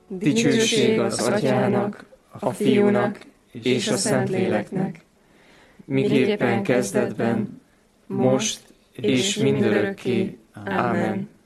Dicsőség az Atyának, a Fiúnak és a Szentléleknek, miképpen kezdetben, most és mindörökké. Ámen.